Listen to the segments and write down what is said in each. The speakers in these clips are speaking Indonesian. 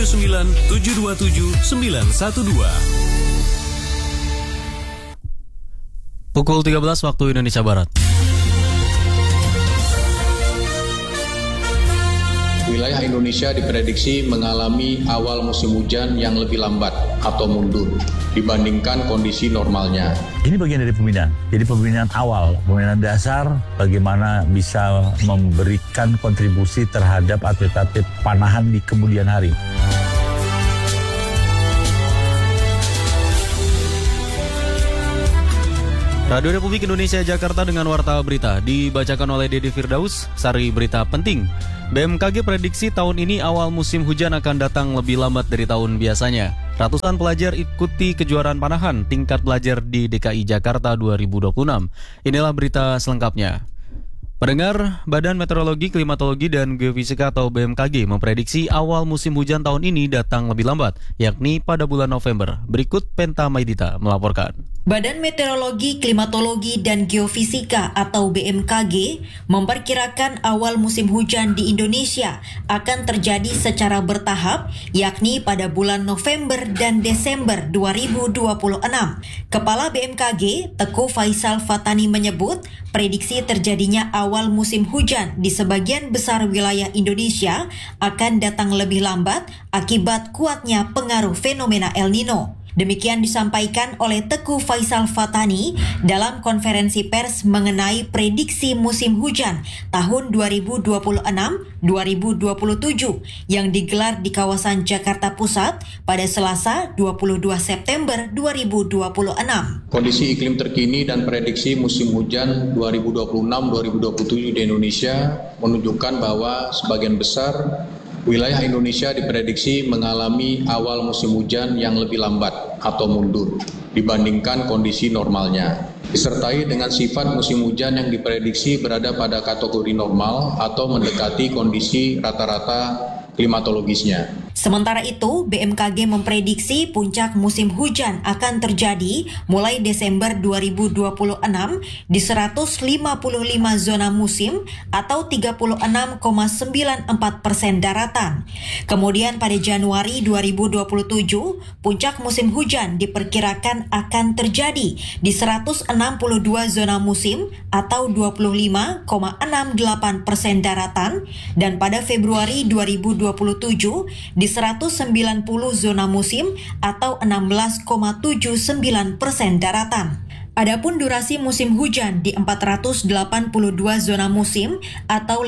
9 Pukul 13 waktu Indonesia Barat. Wilayah Indonesia diprediksi mengalami awal musim hujan yang lebih lambat atau mundur dibandingkan kondisi normalnya. Ini bagian dari pembinaan. Jadi pembinaan awal, pembinaan dasar, bagaimana bisa memberikan kontribusi terhadap atlet-atlet panahan di kemudian hari. Radio Republik Indonesia Jakarta dengan Warta Berita dibacakan oleh Dedi Firdaus. Sari berita penting. BMKG prediksi tahun ini awal musim hujan akan datang lebih lambat dari tahun biasanya. Ratusan pelajar ikuti kejuaraan panahan tingkat belajar di DKI Jakarta 2026. Inilah berita selengkapnya. Pendengar, Badan Meteorologi, Klimatologi, dan Geofisika atau BMKG memprediksi awal musim hujan tahun ini datang lebih lambat, yakni pada bulan November. Berikut Penta Maidita melaporkan. Badan Meteorologi, Klimatologi, dan Geofisika atau BMKG memperkirakan awal musim hujan di Indonesia akan terjadi secara bertahap, yakni pada bulan November dan Desember 2026. Kepala BMKG, Teguh Faisal Fatani menyebut, prediksi terjadinya awal musim hujan di sebagian besar wilayah Indonesia akan datang lebih lambat akibat kuatnya pengaruh fenomena El Nino. Demikian disampaikan oleh Teguh Faisal Fatani dalam konferensi pers mengenai prediksi musim hujan tahun 2026-2027 yang digelar di kawasan Jakarta Pusat pada Selasa 22 September 2026. Kondisi iklim terkini dan prediksi musim hujan 2026-2027 di Indonesia menunjukkan bahwa sebagian besar wilayah Indonesia diprediksi mengalami awal musim hujan yang lebih lambat atau mundur dibandingkan kondisi normalnya. Disertai dengan sifat musim hujan yang diprediksi berada pada kategori normal atau mendekati kondisi rata-rata klimatologisnya. Sementara itu, BMKG memprediksi puncak musim hujan akan terjadi mulai Desember 2026 di 155 zona musim atau 36,94% daratan. Kemudian pada Januari 2027, puncak musim hujan diperkirakan akan terjadi di 162 zona musim atau 25,68% daratan, dan pada Februari 2027 di 190 zona musim atau 16,79% daratan. Adapun durasi musim hujan di 482 zona musim atau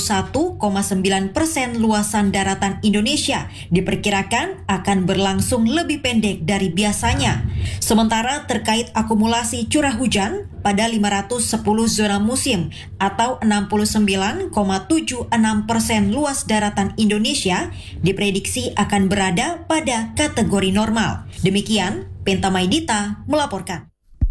51,9% luasan daratan Indonesia diperkirakan akan berlangsung lebih pendek dari biasanya. Sementara terkait akumulasi curah hujan pada 510 zona musim atau 69,76% luas daratan Indonesia diprediksi akan berada pada kategori normal. Demikian, Penta Maidita melaporkan.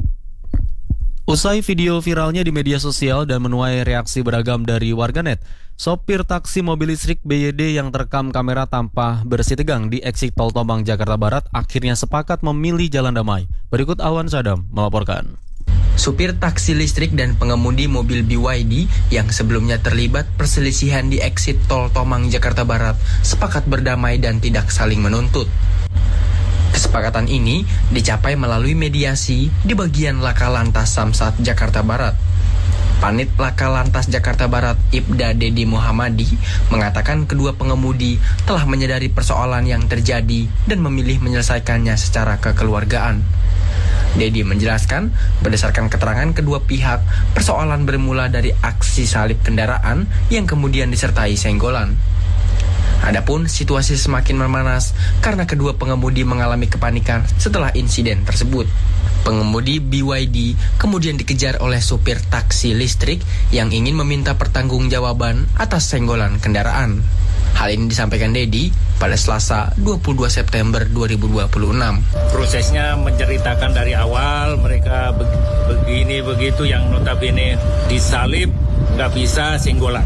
Usai video viralnya di media sosial dan menuai reaksi beragam dari warganet, sopir taksi mobil listrik BYD yang terekam kamera tanpa bersih tegang di eksit Tol Tomang, Jakarta Barat akhirnya sepakat memilih jalan damai. Berikut Awan Sadam melaporkan. Supir taksi listrik dan pengemudi mobil BYD yang sebelumnya terlibat perselisihan di eksit Tol Tomang, Jakarta Barat sepakat berdamai dan tidak saling menuntut. Kesepakatan ini dicapai melalui mediasi di bagian Laka Lantas Samsat, Jakarta Barat. Panit Laka Lantas Jakarta Barat, Ibda Dedi Muhammadi, mengatakan kedua pengemudi telah menyadari persoalan yang terjadi dan memilih menyelesaikannya secara kekeluargaan. Dedi menjelaskan, berdasarkan keterangan kedua pihak, persoalan bermula dari aksi salib kendaraan yang kemudian disertai senggolan. Adapun situasi semakin memanas karena kedua pengemudi mengalami kepanikan setelah insiden tersebut. Pengemudi BYD kemudian dikejar oleh supir taksi listrik yang ingin meminta pertanggungjawaban atas senggolan kendaraan. Hal ini disampaikan Dedi pada Selasa 22 September 2026. Prosesnya menceritakan dari awal mereka begini begitu, yang notabene disalib nggak bisa senggolan,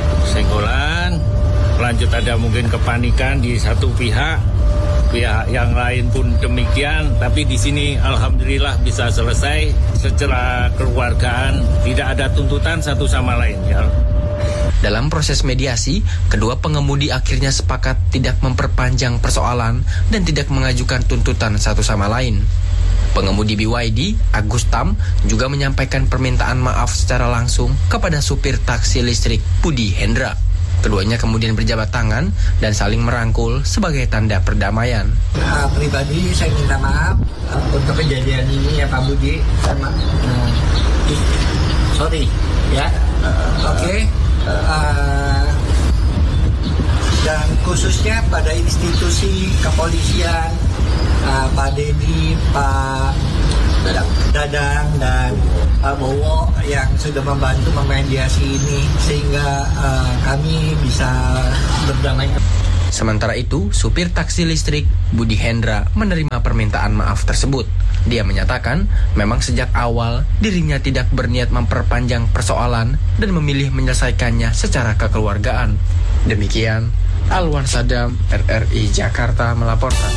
lanjut ada mungkin kepanikan di satu pihak yang lain pun demikian, tapi di sini alhamdulillah bisa selesai secara kekeluargaan, tidak ada tuntutan satu sama lain ya. Dalam proses mediasi, kedua pengemudi akhirnya sepakat tidak memperpanjang persoalan dan tidak mengajukan tuntutan satu sama lain. Pengemudi BYD, Agus Tam, juga menyampaikan permintaan maaf secara langsung kepada supir taksi listrik Budi Hendra. Keduanya kemudian berjabat tangan dan saling merangkul sebagai tanda perdamaian. Pribadi saya minta maaf untuk kejadian ini ya Pak Budi. Sorry ya. Oke. Dan khususnya pada institusi kepolisian, Pak Dedi, Pak Dadang dan Pak Bowo yang sudah membantu memediasi ini sehingga kami bisa berdamai. Sementara itu, supir taksi listrik Budi Hendra menerima permintaan maaf tersebut. Dia menyatakan memang sejak awal dirinya tidak berniat memperpanjang persoalan dan memilih menyelesaikannya secara kekeluargaan. Demikian, Alwan Sadam, RRI Jakarta melaporkan.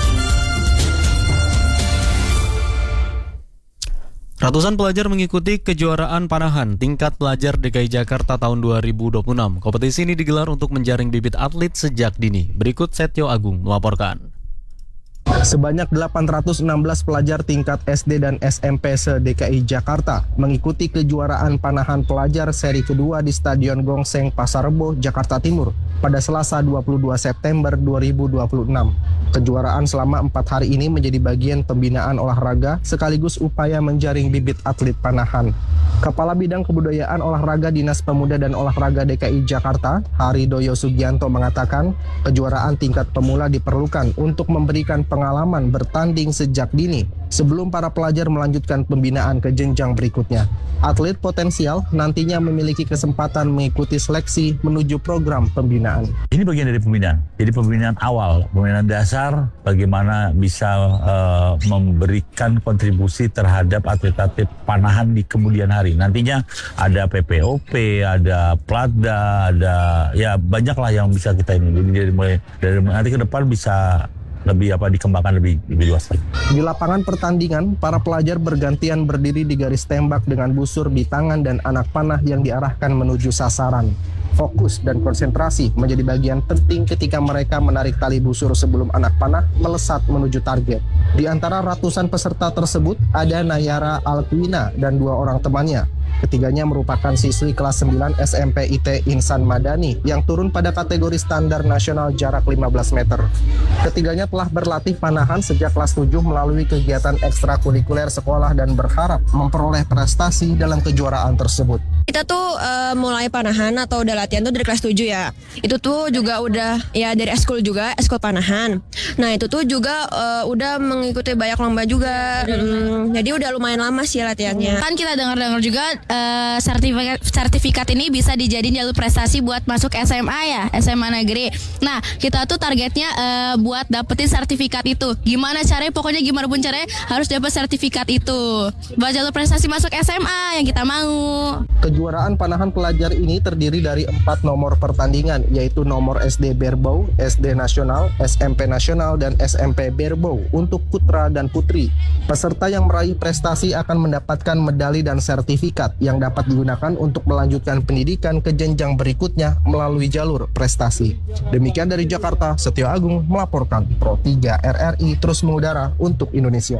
Ratusan pelajar mengikuti kejuaraan panahan tingkat pelajar DKI Jakarta tahun 2026. Kompetisi ini digelar untuk menjaring bibit atlet sejak dini. Berikut Setio Agung melaporkan. Sebanyak 816 pelajar tingkat SD dan SMP se-DKI Jakarta mengikuti kejuaraan panahan pelajar seri kedua di Stadion Gongseng Pasar Rebo, Jakarta Timur pada Selasa 22 September 2026. Kejuaraan selama 4 hari ini menjadi bagian pembinaan olahraga sekaligus upaya menjaring bibit atlet panahan. Kepala Bidang Kebudayaan Olahraga Dinas Pemuda dan Olahraga DKI Jakarta, Haridoyo Sugianto mengatakan, kejuaraan tingkat pemula diperlukan untuk memberikan pengalaman bertanding sejak dini sebelum para pelajar melanjutkan pembinaan ke jenjang berikutnya. Atlet potensial nantinya memiliki kesempatan mengikuti seleksi menuju program pembinaan. Ini bagian dari pembinaan. Jadi pembinaan awal, pembinaan dasar, bagaimana bisa memberikan kontribusi terhadap atlet-atlet panahan di kemudian hari. Nantinya ada PPOP, ada Platda, ada ya banyaklah yang bisa kita ini. Jadi dari nanti ke depan bisa lebih dikembangkan lebih luas lagi. Di lapangan pertandingan, para pelajar bergantian berdiri di garis tembak dengan busur di tangan dan anak panah yang diarahkan menuju sasaran. Fokus dan konsentrasi menjadi bagian penting ketika mereka menarik tali busur sebelum anak panah melesat menuju target. Di antara ratusan peserta tersebut ada Nayara Alkwina dan 2 orang temannya. Ketiganya merupakan siswi kelas 9 SMP IT Insan Madani yang turun pada kategori standar nasional jarak 15 meter. Ketiganya telah berlatih panahan sejak kelas 7 melalui kegiatan ekstrakurikuler sekolah dan berharap memperoleh prestasi dalam kejuaraan tersebut. Kita tuh mulai panahan atau udah latihan tuh dari kelas 7 ya. Itu tuh juga udah ya dari eskul juga, eskul panahan. Nah itu tuh juga udah mengikuti banyak lomba juga. Jadi udah lumayan lama sih latihannya. Kan kita dengar-dengar juga sertifikat ini bisa dijadiin jalur prestasi buat masuk SMA ya, SMA negeri. Nah kita tuh targetnya buat dapetin sertifikat itu. Gimana caranya, pokoknya gimana pun caranya harus dapet sertifikat itu. Buat jalur prestasi masuk SMA yang kita mau. Kejuaraan panahan pelajar ini terdiri dari 4 nomor pertandingan, yaitu nomor SD Berbau, SD Nasional, SMP Nasional, dan SMP Berbau untuk putra dan putri. Peserta yang meraih prestasi akan mendapatkan medali dan sertifikat yang dapat digunakan untuk melanjutkan pendidikan ke jenjang berikutnya melalui jalur prestasi. Demikian dari Jakarta, Setio Agung melaporkan. Pro 3 RRI terus mengudara untuk Indonesia.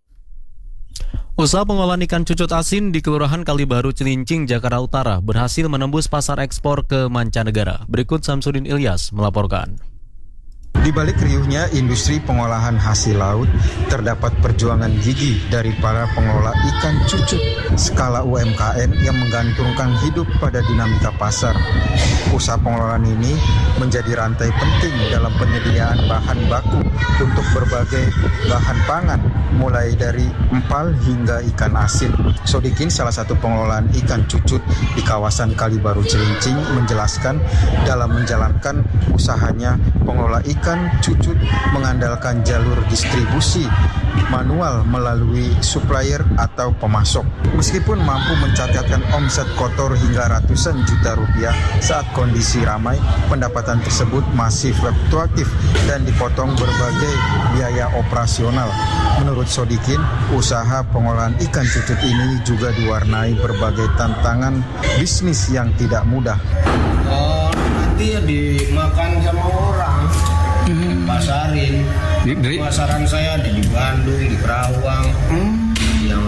Usaha pengolahan ikan cucut asin di Kelurahan Kalibaru, Cilincing, Jakarta Utara berhasil menembus pasar ekspor ke mancanegara. Berikut Samsudin Ilyas melaporkan. Di balik riuhnya industri pengolahan hasil laut, terdapat perjuangan gigih dari para pengelola ikan cucut skala UMKM yang menggantungkan hidup pada dinamika pasar. Usaha pengelolaan ini menjadi rantai penting dalam penyediaan bahan baku untuk berbagai bahan pangan, mulai dari empal hingga ikan asin. Sodikin, salah satu pengelolaan ikan cucut di kawasan Kalibaru Cilincing, menjelaskan dalam menjalankan usahanya pengelola ikan ikan cucut mengandalkan jalur distribusi manual melalui supplier atau pemasok. Meskipun mampu mencatatkan omset kotor hingga ratusan juta rupiah saat kondisi ramai, pendapatan tersebut masih fluktuatif dan dipotong berbagai biaya operasional. Menurut Sodikin, usaha pengolahan ikan cucut ini juga diwarnai berbagai tantangan bisnis yang tidak mudah. Nanti ya dimakan sama orang, pasarin. Pasaran saya ada di Bandung, di Kerawang, yang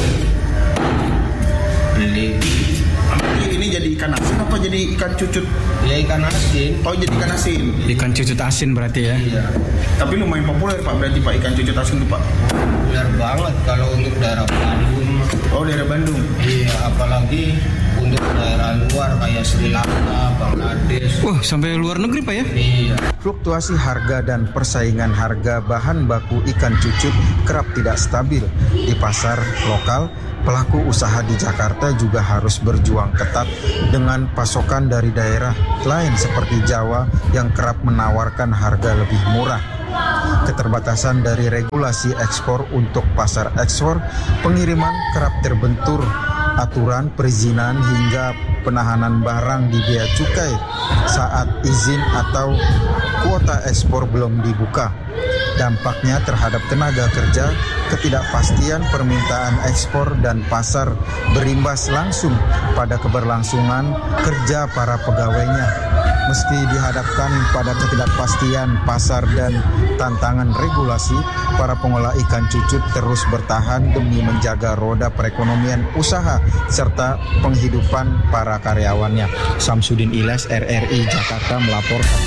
beli. Ini jadi ikan asin apa jadi ikan cucut? Ya ikan asin. Oh jadi ikan asin. Ikan cucut asin berarti ya? Iya. Tapi lumayan populer Pak berarti Pak ikan cucut asin itu Pak? Populer banget kalau untuk daerah Bandung. Oh daerah Bandung? Iya apalagi untuk daerah luar kayak Sri Lanka, Bangladesh. Wah sampai luar negeri Pak ya? Iya. Fluktuasi harga dan persaingan harga bahan baku ikan cucut kerap tidak stabil. Di pasar lokal, pelaku usaha di Jakarta juga harus berjuang ketat dengan pasokan dari daerah lain seperti Jawa yang kerap menawarkan harga lebih murah. Keterbatasan dari regulasi ekspor untuk pasar ekspor, pengiriman kerap terbentur aturan perizinan hingga penahanan barang di bea cukai saat izin atau kuota ekspor belum dibuka. Dampaknya terhadap tenaga kerja, ketidakpastian permintaan ekspor dan pasar berimbas langsung pada keberlangsungan kerja para pegawainya. Meski dihadapkan pada ketidakpastian pasar dan tantangan regulasi, para pengolah ikan cucut terus bertahan demi menjaga roda perekonomian usaha serta penghidupan para karyawannya. Samsudin Ilyas, RRI Jakarta melaporkan.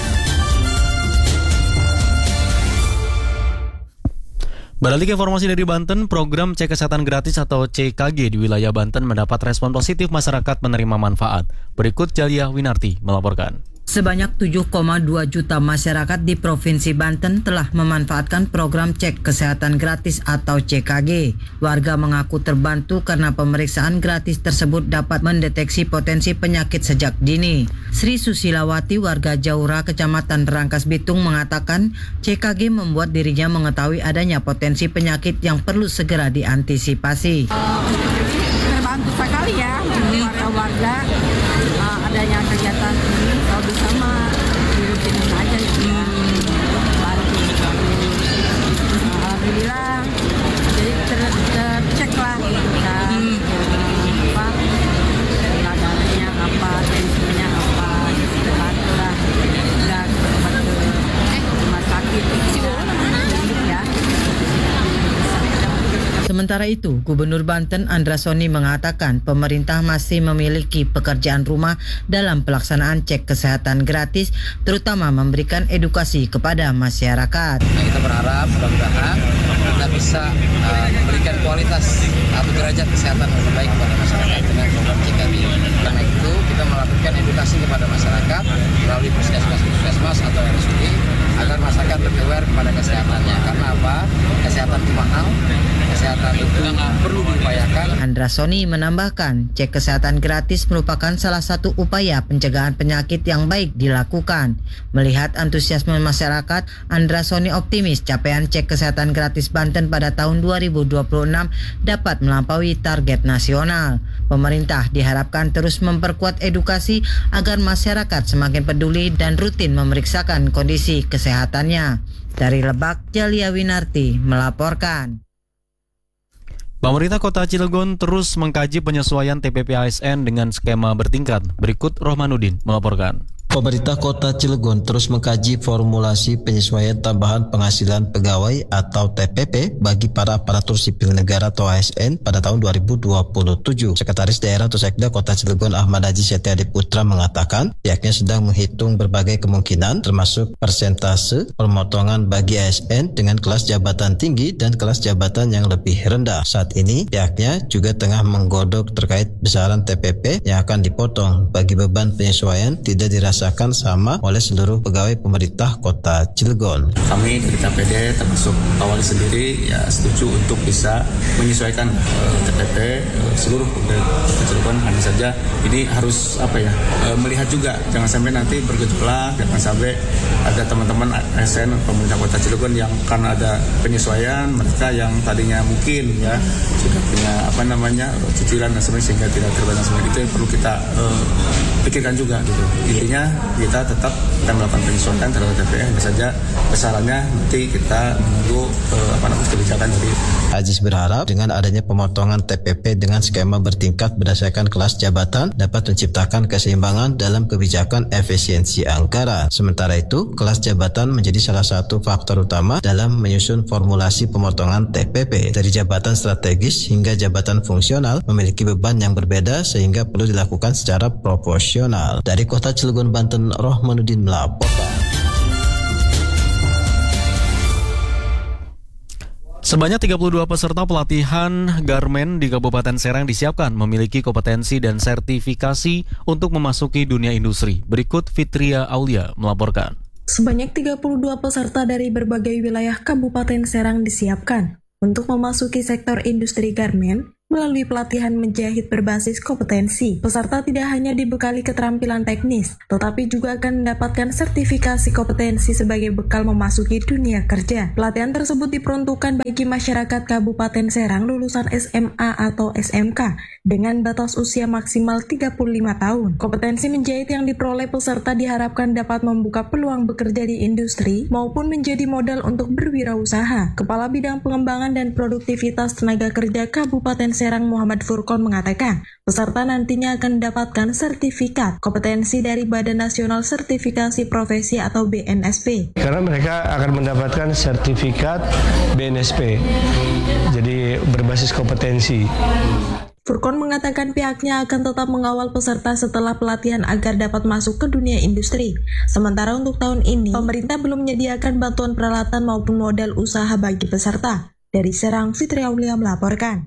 Beralih ke informasi dari Banten, program Cek Kesehatan Gratis atau CKG di wilayah Banten mendapat respon positif masyarakat menerima manfaat. Berikut Jalia Winarti melaporkan. Sebanyak 7,2 juta masyarakat di Provinsi Banten telah memanfaatkan program Cek Kesehatan Gratis atau CKG. Warga mengaku terbantu karena pemeriksaan gratis tersebut dapat mendeteksi potensi penyakit sejak dini. Sri Susilawati, warga Jaura, Kecamatan Rangkas Bitung mengatakan CKG membuat dirinya mengetahui adanya potensi penyakit yang perlu segera diantisipasi. Terbantu sekali ya warga-warga adanya kegiatan ini. Kalau bisa mah dirutinin aja ya. Alhamdulillah jadi tercek lah kan apa darahnya apa tensinya apa terbantu lah nggak ke rumah sakit ya. Sementara itu, Gubernur Banten Andra Soni mengatakan pemerintah masih memiliki pekerjaan rumah dalam pelaksanaan cek kesehatan gratis, terutama memberikan edukasi kepada masyarakat. Kita berharap mudah-mudahan kita bisa memberikan kualitas atau derajat kesehatan yang terbaik kepada masyarakat dengan program CKG. Karena itu kita melakukan edukasi kepada masyarakat melalui puskesmas atau RSUD agar masyarakat lebih aware kepada kesehatannya. Karena apa? Kesehatan itu mahal. Kesehatan itu perlu diupayakan. Andra Soni menambahkan, cek kesehatan gratis merupakan salah satu upaya pencegahan penyakit yang baik dilakukan. Melihat antusiasme masyarakat, Andra Soni optimis capaian cek kesehatan gratis Banten pada tahun 2026 dapat melampaui target nasional. Pemerintah diharapkan terus memperkuat edukasi agar masyarakat semakin peduli dan rutin memeriksakan kondisi kesehatannya. Dari Lebak, Jalia Winarti melaporkan. Pemerintah Kota Cilegon terus mengkaji penyesuaian TPP ASN dengan skema bertingkat. Berikut Rohmanuddin melaporkan. Pemerintah Kota Cilegon terus mengkaji formulasi penyesuaian tambahan penghasilan pegawai atau TPP bagi para aparatur sipil negara atau ASN pada tahun 2027. Sekretaris Daerah atau Sekda Kota Cilegon Ahmad Haji Setiadi Putra mengatakan pihaknya sedang menghitung berbagai kemungkinan termasuk persentase pemotongan bagi ASN dengan kelas jabatan tinggi dan kelas jabatan yang lebih rendah. Saat ini pihaknya juga tengah menggodok terkait besaran TPP yang akan dipotong bagi beban penyesuaian tidak dirasa dirasakan sama oleh seluruh pegawai pemerintah Kota Cilegon. Kami dari KPD termasuk Pak Wali sendiri ya setuju untuk bisa menyesuaikan TPP seluruh pegawai Kota Cilegon. Hanya saja ini harus melihat juga, jangan sampai nanti bergejolak, jangan sampai ada teman-teman ASN pemerintah Kota Cilegon yang karena ada penyesuaian mereka yang tadinya mungkin ya sudah punya cicilan dan sebagainya sehingga tidak terbatas. Itu yang perlu kita pikirkan juga gitu. Intinya kita tetap akan melakukan penyesuaian terhadap TPP, hanya saja besarannya nanti kita menunggu kebijakan dari. Aziz berharap dengan adanya pemotongan TPP dengan skema bertingkat berdasarkan kelas jabatan dapat menciptakan keseimbangan dalam kebijakan efisiensi anggaran. Sementara itu, kelas jabatan menjadi salah satu faktor utama dalam menyusun formulasi pemotongan TPP. Dari jabatan strategis hingga jabatan fungsional memiliki beban yang berbeda sehingga perlu dilakukan secara proporsional. Dari Kota Cilegon, Banten, Rohmanuddin melaporkan. Sebanyak 32 peserta pelatihan garmen di Kabupaten Serang disiapkan memiliki kompetensi dan sertifikasi untuk memasuki dunia industri. Berikut Fitria Aulia melaporkan. Sebanyak 32 peserta dari berbagai wilayah Kabupaten Serang disiapkan untuk memasuki sektor industri garmen melalui pelatihan menjahit berbasis kompetensi. Peserta tidak hanya dibekali keterampilan teknis, tetapi juga akan mendapatkan sertifikasi kompetensi sebagai bekal memasuki dunia kerja. Pelatihan tersebut diperuntukkan bagi masyarakat Kabupaten Serang lulusan SMA atau SMK dengan batas usia maksimal 35 tahun. Kompetensi menjahit yang diperoleh peserta diharapkan dapat membuka peluang bekerja di industri maupun menjadi modal untuk berwirausaha. Kepala Bidang Pengembangan dan Produktivitas Tenaga Kerja Kabupaten Serang Muhammad Furqon mengatakan, peserta nantinya akan mendapatkan sertifikat kompetensi dari Badan Nasional Sertifikasi Profesi atau BNSP. Karena mereka akan mendapatkan sertifikat BNSP, jadi berbasis kompetensi. Furqon mengatakan pihaknya akan tetap mengawal peserta setelah pelatihan agar dapat masuk ke dunia industri. Sementara untuk tahun ini, pemerintah belum menyediakan bantuan peralatan maupun modal usaha bagi peserta. Dari Serang, Fitri Aulia melaporkan.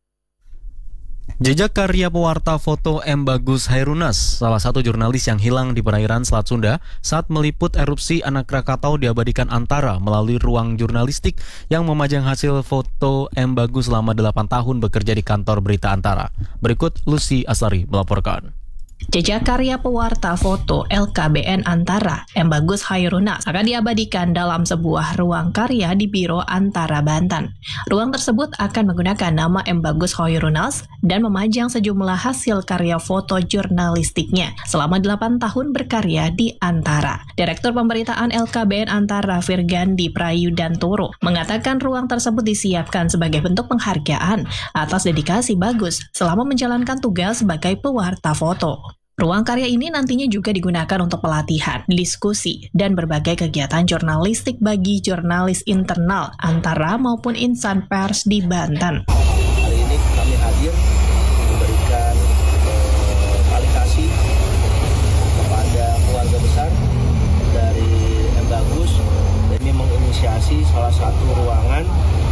Jejak karya pewarta foto M. Bagus Hairunas, salah satu jurnalis yang hilang di perairan Selat Sunda saat meliput erupsi anak Krakatau diabadikan Antara melalui ruang jurnalistik yang memajang hasil foto M. Bagus selama 8 tahun bekerja di kantor berita Antara. Berikut Lucy Asari melaporkan. Jejak karya pewarta foto LKBN Antara, M. Bagus Hairunas, akan diabadikan dalam sebuah ruang karya di Biro Antara Banten. Ruang tersebut akan menggunakan nama M. Bagus Hairunas dan memajang sejumlah hasil karya foto jurnalistiknya selama 8 tahun berkarya di Antara. Direktur Pemberitaan LKBN Antara Virgandi Prayudantoro mengatakan ruang tersebut disiapkan sebagai bentuk penghargaan atas dedikasi Bagus selama menjalankan tugas sebagai pewarta foto. Ruang karya ini nantinya juga digunakan untuk pelatihan, diskusi, dan berbagai kegiatan jurnalistik bagi jurnalis internal Antara maupun insan pers di Banten. Hari ini kami hadir memberikan kualifikasi kepada keluarga besar dari M. Bagus. Ini menginisiasi salah satu ruangan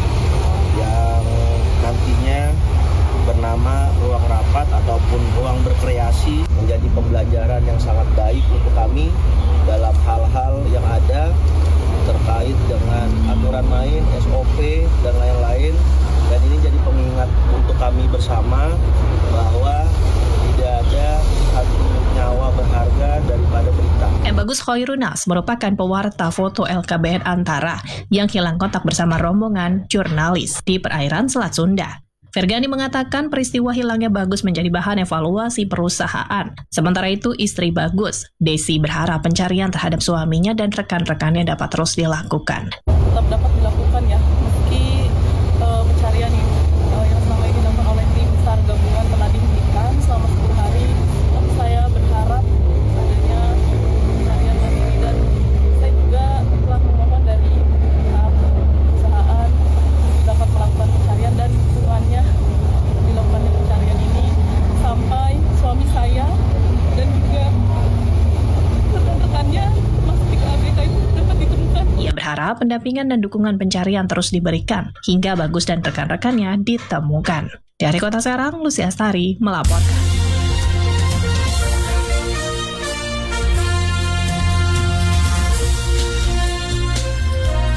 yang nantinya bernama ruang rapat ataupun ruang berkreasi, menjadi pembelajaran yang sangat baik untuk kami dalam hal-hal yang ada terkait dengan aturan main, SOP, dan lain-lain. Dan ini jadi pengingat untuk kami bersama bahwa tidak ada satu nyawa berharga daripada berita. M. Bagus Hairunas merupakan pewarta foto LKBN Antara yang hilang kontak bersama rombongan jurnalis di perairan Selat Sunda. Virgani mengatakan peristiwa hilangnya Bagus menjadi bahan evaluasi perusahaan. Sementara itu, istri Bagus, Desi, berharap pencarian terhadap suaminya dan rekan-rekannya dapat terus dilakukan. Tetap dapat dilakukan ya, meski pencarian yang selama ini dilakukan oleh tim SAR gabungan telah dihentikan selama 10 hari. Tapi saya berharap adanya pencarian yang ini, dan saya juga telah memohon dari perusahaan dapat melakukan pencarian dan hubungannya dilakukan pencarian ini sampai suami saya dan juga rekan-rekannya masuk di ABK itu dapat ditemukan. Ia berharap pendampingan dan dukungan pencarian terus diberikan hingga Bagus dan rekan-rekannya ditemukan. Dari Kota Serang, Lucy Astari melaporkan.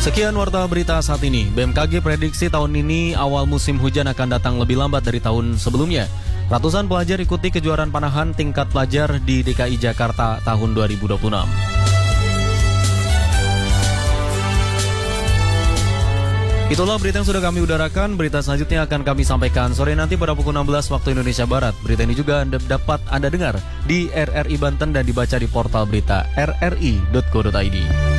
Sekian Warta Berita saat ini. BMKG prediksi tahun ini awal musim hujan akan datang lebih lambat dari tahun sebelumnya. Ratusan pelajar ikuti kejuaraan panahan tingkat pelajar di DKI Jakarta tahun 2026. Itulah berita yang sudah kami udarakan. Berita selanjutnya akan kami sampaikan sore nanti pada pukul 16 waktu Indonesia Barat. Berita ini juga dapat Anda dengar di RRI Banten dan dibaca di portal berita rri.co.id.